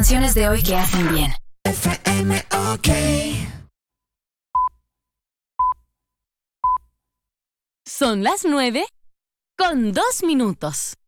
canciones de hoy que hacen bien. FM, ok. Son las 9:02.